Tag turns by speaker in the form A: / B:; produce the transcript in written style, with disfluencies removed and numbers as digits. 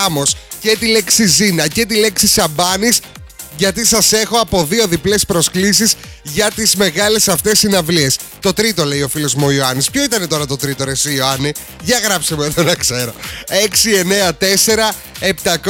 A: Ράμος και τη λέξη Ζήνα και τη λέξη Σαμπάνης, γιατί σας έχω από 2 διπλές προσκλήσεις για τις μεγάλες αυτές συναυλίες. Το τρίτο λέει ο φίλος μου ο Ιωάννης. Ποιο ήταν τώρα το τρίτο ρε εσύ Ιωάννη? Για γράψε μου εδώ να ξέρω. 694 700